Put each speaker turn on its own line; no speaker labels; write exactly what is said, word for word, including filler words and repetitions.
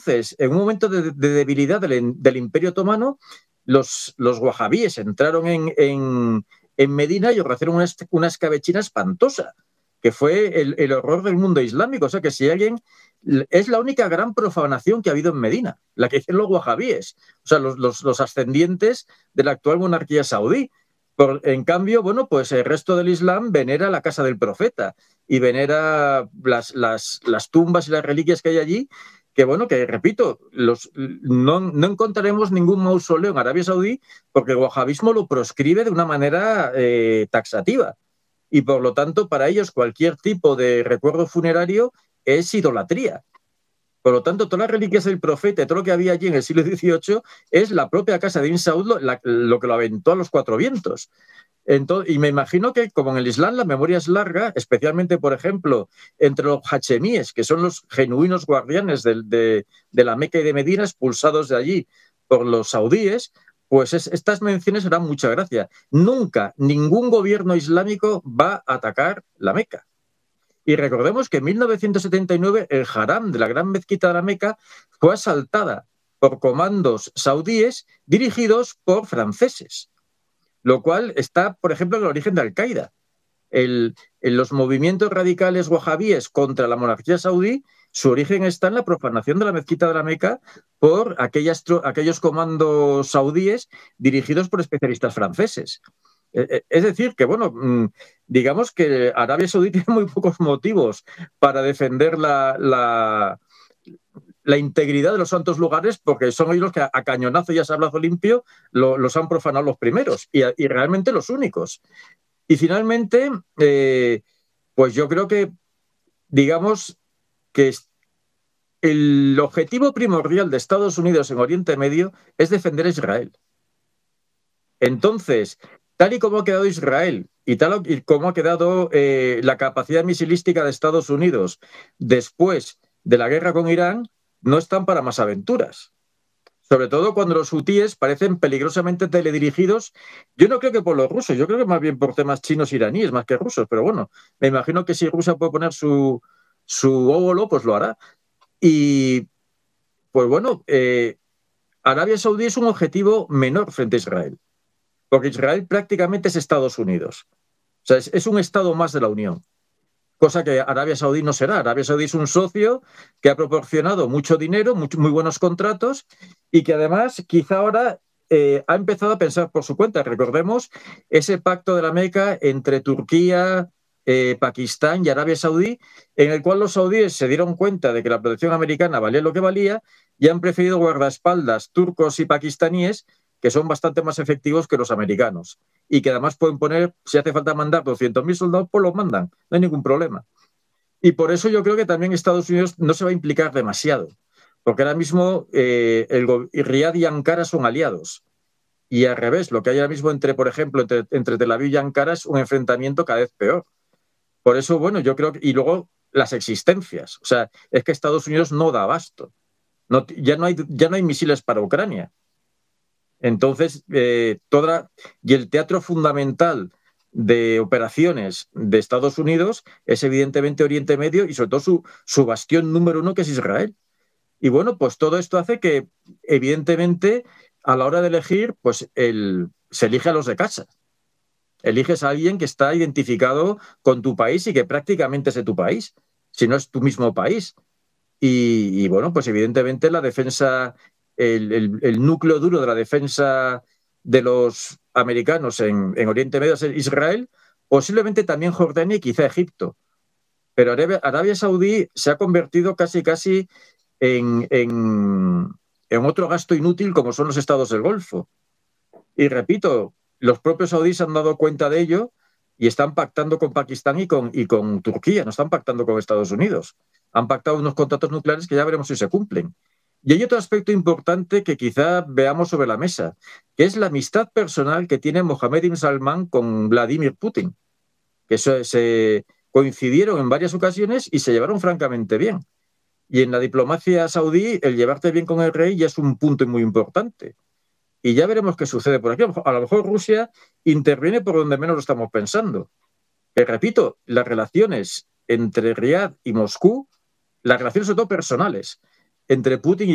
entonces, en un momento de, de debilidad del, del Imperio Otomano, los, los wahabíes entraron en, en, en Medina y ofrecieron una, una escabechina espantosa, que fue el, el horror del mundo islámico. O sea, que si alguien... Es la única gran profanación que ha habido en Medina, la que hicieron los wahabíes, o sea, los, los, los ascendientes de la actual monarquía saudí. Por, en cambio, bueno, pues el resto del Islam venera la casa del profeta y venera las, las, las tumbas y las reliquias que hay allí, que bueno, que repito, los, no, no encontraremos ningún mausoleo en Arabia Saudí porque el wahabismo lo proscribe de una manera eh, taxativa. Y por lo tanto, para ellos cualquier tipo de recuerdo funerario es idolatría. Por lo tanto, todas las reliquias del profeta, todo lo que había allí en el siglo dieciocho, es la propia casa de Ibn Saud lo, la, lo que lo aventó a los cuatro vientos. Entonces, y me imagino que, como en el Islam, la memoria es larga, especialmente, por ejemplo, entre los hachemíes, que son los genuinos guardianes de, de, de la Meca y de Medina, expulsados de allí por los saudíes, pues es, estas menciones harán mucha gracia. Nunca ningún gobierno islámico va a atacar la Meca. Y recordemos que en mil novecientos setenta y nueve el haram de la gran mezquita de la Meca fue asaltada por comandos saudíes dirigidos por franceses, lo cual está, por ejemplo, en el origen de Al-Qaeda. El, en los movimientos radicales wahabíes contra la monarquía saudí, su origen está en la profanación de la mezquita de la Meca por aquellas, aquellos comandos saudíes dirigidos por especialistas franceses. Es decir, que, bueno, digamos que Arabia Saudí tiene muy pocos motivos para defender la, la, la integridad de los santos lugares, porque son ellos los que a cañonazo y a sablazo limpio lo, los han profanado los primeros y, y realmente los únicos. Y finalmente, eh, pues yo creo que, digamos, que el objetivo primordial de Estados Unidos en Oriente Medio es defender a Israel. Entonces, tal y como ha quedado Israel y tal y como ha quedado eh, la capacidad misilística de Estados Unidos después de la guerra con Irán, no están para más aventuras. Sobre todo cuando los hutíes parecen peligrosamente teledirigidos. Yo no creo que por los rusos, yo creo que más bien por temas chinos e iraníes, más que rusos, pero bueno, me imagino que si Rusia puede poner su, su óvulo, pues lo hará. Y, pues bueno, eh, Arabia Saudí es un objetivo menor frente a Israel, porque Israel prácticamente es Estados Unidos. O sea, es, es un estado más de la Unión, cosa que Arabia Saudí no será. Arabia Saudí es un socio que ha proporcionado mucho dinero, muy, muy buenos contratos y que además quizá ahora eh, ha empezado a pensar por su cuenta. Recordemos ese pacto de la Meca entre Turquía, eh, Pakistán y Arabia Saudí, en el cual los saudíes se dieron cuenta de que la protección americana valía lo que valía y han preferido guardaespaldas turcos y pakistaníes que son bastante más efectivos que los americanos y que además pueden poner, si hace falta mandar doscientos mil soldados, pues los mandan, no hay ningún problema. Y por eso yo creo que también Estados Unidos no se va a implicar demasiado, porque ahora mismo eh, el Riad y Ankara son aliados. Y al revés, lo que hay ahora mismo entre, por ejemplo, entre, entre Tel Aviv y Ankara es un enfrentamiento cada vez peor. Por eso, bueno, yo creo que... Y luego las existencias. O sea, es que Estados Unidos no da abasto. No, ya, no hay, ya no hay misiles para Ucrania. Entonces, eh, toda, y el teatro fundamental de operaciones de Estados Unidos es evidentemente Oriente Medio y sobre todo su, su bastión número uno, que es Israel. Y bueno, pues todo esto hace que, evidentemente, a la hora de elegir, pues el, se elige a los de casa. Eliges a alguien que está identificado con tu país y que prácticamente es de tu país, si no es tu mismo país. Y, y bueno, pues evidentemente la defensa... El, el, el núcleo duro de la defensa de los americanos en, en Oriente Medio es Israel, posiblemente también Jordania y quizá Egipto. Pero Arabia, Arabia Saudí se ha convertido casi casi en, en, en otro gasto inútil como son los estados del Golfo. Y repito, los propios saudíes han dado cuenta de ello y están pactando con Pakistán y con, y con Turquía, no están pactando con Estados Unidos. Han pactado unos contratos nucleares que ya veremos si se cumplen. Y hay otro aspecto importante que quizá veamos sobre la mesa, que es la amistad personal que tiene Mohammed bin Salman con Vladimir Putin, que se, se coincidieron en varias ocasiones y se llevaron francamente bien. Y en la diplomacia saudí, el llevarte bien con el rey ya es un punto muy importante. Y ya veremos qué sucede por aquí. A lo mejor Rusia interviene por donde menos lo estamos pensando. Pero repito, las relaciones entre Riad y Moscú, las relaciones sobre todo personales, entre Putin y